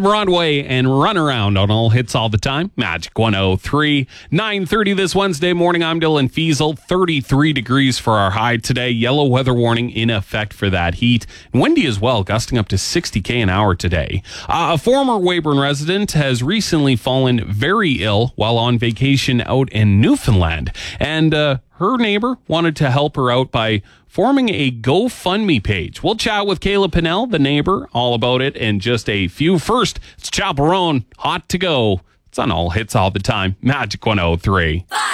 Broadway and Run Around on All Hits All the Time. Magic 103. 9:30 this Wednesday morning. I'm Dylan Fiesel. 33 degrees for our high today. Yellow weather warning in effect for that heat. Windy as well, gusting up to 60 an hour today. A former Weyburn resident has recently fallen very ill while on vacation out in Newfoundland. And her neighbor wanted to help her out by forming a GoFundMe page. We'll chat with Kayla Pinnell, the neighbor, all about it in just a few. First, it's Chaperone, Hot to Go. It's on All Hits All the Time. Magic 103.